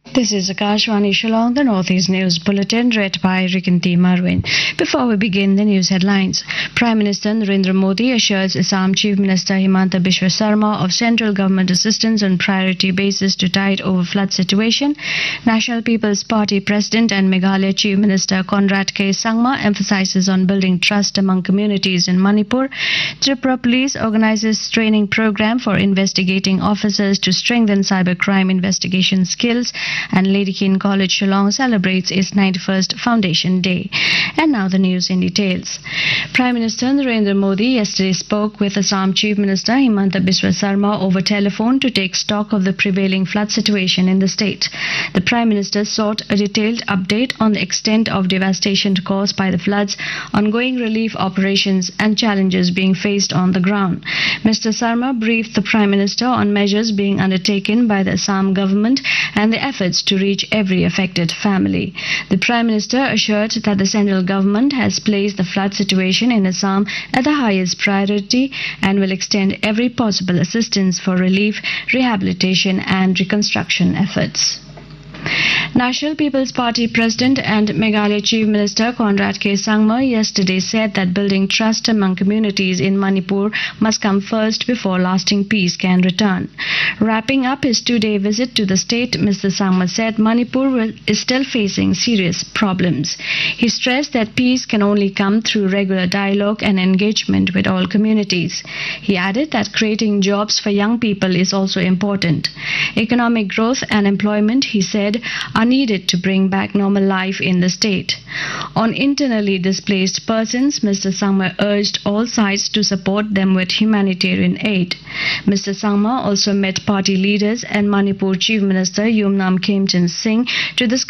This is Akashwani Shillong, the Northeast News Bulletin, read by Rikinti Marwin. Before we begin, the news headlines. Prime Minister Narendra Modi assures Assam Chief Minister Himanta Biswa Sarma of central government assistance on priority basis to tide over flood situation. National People's Party President and Meghalaya Chief Minister Conrad K. Sangma emphasizes on building trust among communities in Manipur. Tripura Police organizes training program for investigating officers to strengthen cybercrime investigation skills. And Lady King College Shillong celebrates its 91st Foundation Day. And now the news in details. Prime Minister Narendra Modi yesterday spoke with Assam Chief Minister Himanta Biswa Sarma over telephone to take stock of the prevailing flood situation in the state. The Prime Minister sought a detailed update on the extent of devastation caused by the floods, ongoing relief operations and challenges being faced on the ground. Mr. Sarma briefed the Prime Minister on measures being undertaken by the Assam government and the efforts to reach every affected family. The Prime Minister assured that the central government has placed the flood situation in Assam at the highest priority and will extend every possible assistance for relief, rehabilitation and reconstruction efforts. National People's Party President and Meghalaya Chief Minister Conrad K. Sangma yesterday said that building trust among communities in Manipur must come first before lasting peace can return. Wrapping up his two-day visit to the state, Mr. Sangma said Manipur is still facing serious problems. He stressed that peace can only come through regular dialogue and engagement with all communities. He added that creating jobs for young people is also important. Economic growth and employment, he said, are needed to bring back normal life in the state. On internally displaced persons, Mr. Sangma urged all sides to support them with humanitarian aid. Mr. Sangma also met party leaders and Manipur Chief Minister Yumnam Khemchand Singh to discuss